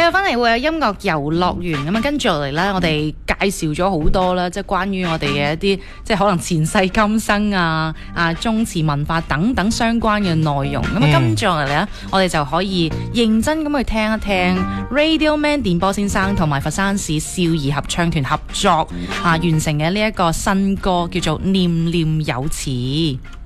繼續翻嚟會有音樂遊樂園咁啊，跟住落嚟咧，我哋介紹咗好多啦，即係關於我哋嘅一啲即係可能前世今生啊、中詞文化等等相關嘅內容。咁啊，跟住落嚟咧，我哋就可以認真咁去聽一聽 Radio Man 電波先生同埋佛山市少兒合唱團合作完成嘅呢一個新歌，叫做《念念有詞》。